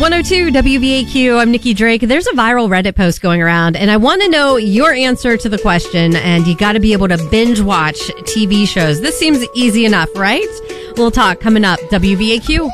102 WVAQ. I'm Nikki Drake. There's a viral Reddit post going around, and I want to know your answer to the question, and you got to be able to binge watch TV shows. This seems easy enough, right? We'll talk coming up. WVAQ.